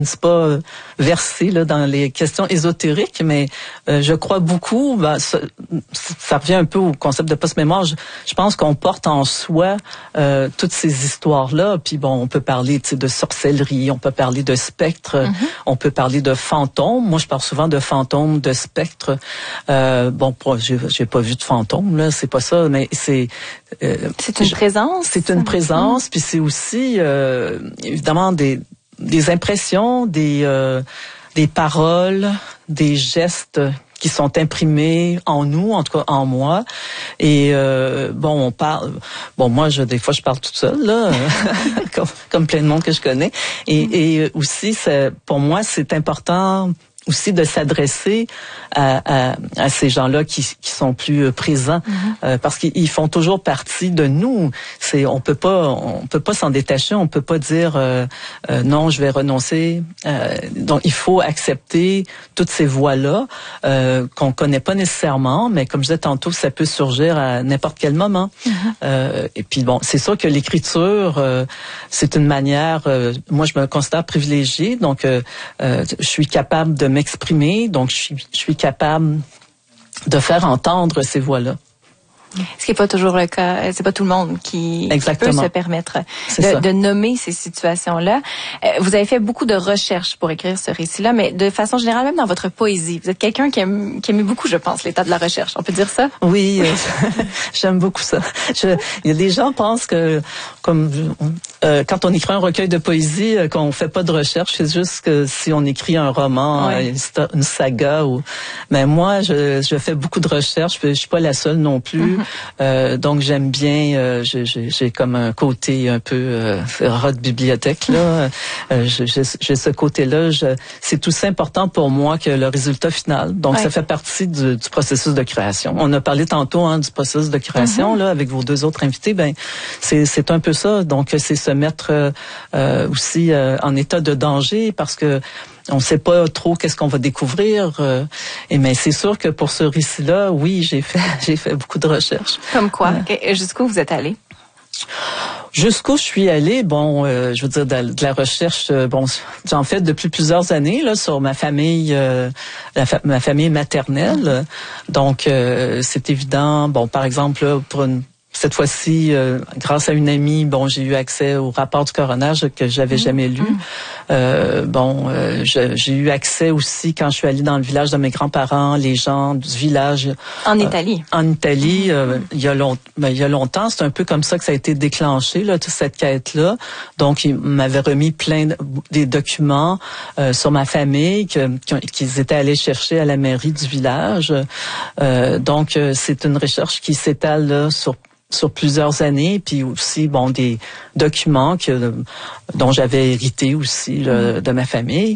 suis pas versée là dans les questions ésotériques, mais je crois beaucoup. Ça revient un peu au concept de post-mémoire. Je pense qu'on porte en soi toutes ces histoires-là. Puis bon, on peut parler de sorcellerie, on peut parler de spectres, on peut parler de fantômes. Moi, je parle souvent de fantômes, de spectres. J'ai pas vu de fantômes là, c'est pas ça, mais c'est une présence. C'est une présence, puis c'est aussi évidemment des impressions, des paroles, des gestes qui sont imprimés en nous, en tout cas en moi. Et on parle. Bon, moi, des fois, je parle toute seule là, comme plein de monde que je connais. Et aussi, pour moi, c'est important aussi de s'adresser à ces gens-là qui sont plus présents, parce qu'ils font toujours partie de nous. On peut pas s'en détacher, on peut pas dire non, je vais renoncer. Donc il faut accepter toutes ces voix-là qu'on connaît pas nécessairement, mais comme je disais tantôt, ça peut surgir à n'importe quel moment. Et puis bon, c'est sûr que l'écriture, c'est une manière. Moi, je me considère privilégiée, donc je suis capable de m'exprimer, donc je suis capable de faire entendre ces voix-là. Ce qui n'est pas toujours le cas. C'est pas tout le monde qui peut se permettre de nommer ces situations-là. Vous avez fait beaucoup de recherches pour écrire ce récit-là, mais de façon générale, même dans votre poésie, vous êtes quelqu'un qui aime beaucoup, je pense, l'état de la recherche. On peut dire ça? Oui, j'aime beaucoup ça. Il y a des gens qui pensent que quand on écrit un recueil de poésie, qu'on fait pas de recherche, c'est juste que si on écrit un roman, une saga, mais moi, je fais beaucoup de recherches. Je suis pas la seule non plus. Donc j'aime bien, j'ai comme un côté un peu rat de bibliothèque là. J'ai ce côté-là. C'est aussi important pour moi que le résultat final. Donc ça fait partie du processus de création. On a parlé tantôt du processus de création là avec vos deux autres invités. Ben c'est un peu ça. Donc c'est se mettre aussi en état de danger parce que on sait pas trop qu'est-ce qu'on va découvrir. Mais c'est sûr que pour ce récit-là, oui, j'ai fait beaucoup de recherches. Comme quoi? Jusqu'où vous êtes allé? Jusqu'où je suis allée, je veux dire de la recherche, j'en fais depuis plusieurs années là sur ma famille, ma famille maternelle. Donc c'est évident. Par exemple là, cette fois-ci, grâce à une amie, j'ai eu accès au rapport du coroner que j'avais jamais lu. J'ai eu accès aussi quand je suis allée dans le village de mes grands-parents, les gens du village. En Italie. En Italie, il y a longtemps, c'est un peu comme ça que ça a été déclenché là, toute cette quête-là. Donc, ils m'avaient remis des documents sur ma famille qu'ils étaient allés chercher à la mairie du village. Donc, c'est une recherche qui s'étale là, sur plusieurs années, puis aussi des documents dont j'avais hérité aussi de ma famille,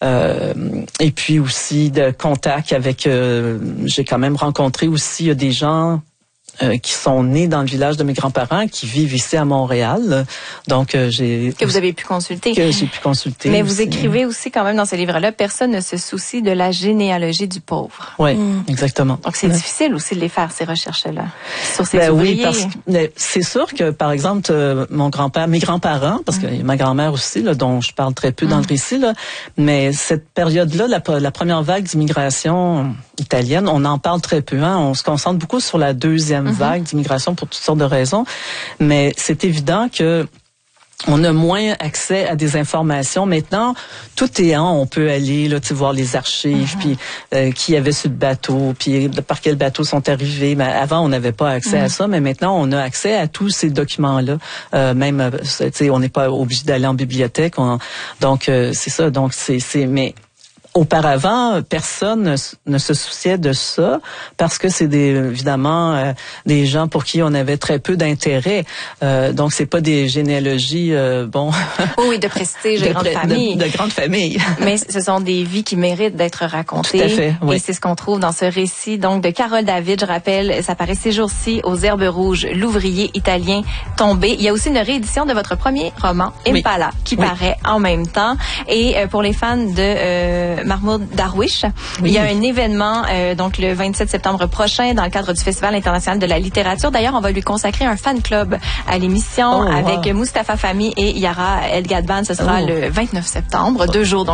et puis aussi de contacts avec. J'ai quand même rencontré aussi des gens qui sont nés dans le village de mes grands-parents, qui vivent ici à Montréal. Donc, que vous avez pu consulter. Que j'ai pu consulter. Mais vous écrivez aussi quand même dans ce livre-là, personne ne se soucie de la généalogie du pauvre. Oui, exactement. Donc, c'est difficile aussi de les faire, ces recherches-là, sur ces ouvriers. Oui, parce que c'est sûr que, par exemple, mes grands-parents, parce que ma grand-mère aussi, là, dont je parle très peu dans le récit, là, mais cette période-là, la première vague d'immigration italienne, on en parle très peu. On se concentre beaucoup sur la deuxième vague d'immigration pour toutes sortes de raisons, mais c'est évident que on a moins accès à des informations. Maintenant, tout est on peut aller là, voir les archives, puis qui y avait sur le bateau, puis par quel bateau sont arrivés. Mais avant, on n'avait pas accès à ça, mais maintenant, on a accès à tous ces documents-là. Même, on n'est pas obligé d'aller en bibliothèque. Donc, c'est ça. Donc, mais auparavant, personne ne se souciait de ça parce que c'est évidemment des gens pour qui on avait très peu d'intérêt. Donc c'est pas des généalogies oui, de prestige, de grandes familles. De grandes familles. Mais ce sont des vies qui méritent d'être racontées. Tout à fait, oui. Et c'est ce qu'on trouve dans ce récit donc de Carole David. Je rappelle, ça paraît ces jours-ci aux Herbes Rouges, l'ouvrier italien tombé. Il y a aussi une réédition de votre premier roman, Impala, qui paraît en même temps. Et pour les fans de Mahmoud Darwish. Il y a un événement donc le 27 septembre prochain dans le cadre du Festival international de la littérature. D'ailleurs, on va lui consacrer un fan club à l'émission avec Mustapha Fahmy et Yara El Gadban. Ce sera le 29 septembre, 2 jours. Donc